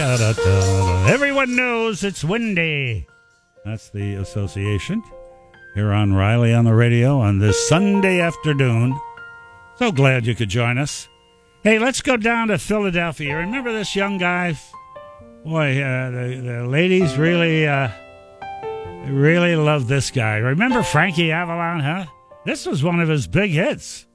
Everyone knows it's windy. That's the association here on Riley on the radio on this Sunday afternoon. So glad you could join us. Hey, let's go down to Philadelphia. Remember this young guy? Boy, the ladies really love this guy. Remember Frankie Avalon, huh? This was one of his big hits.